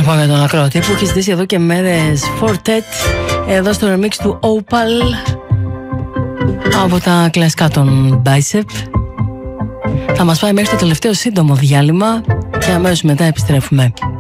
Λοιπόν, για τον ακροατή που έχει ζητήσει εδώ και μέρες Fortet, εδώ στο remix του Opal από τα κλασικά των Bicep, θα μας πάει μέχρι το τελευταίο σύντομο διάλειμμα και αμέσως μετά επιστρέφουμε.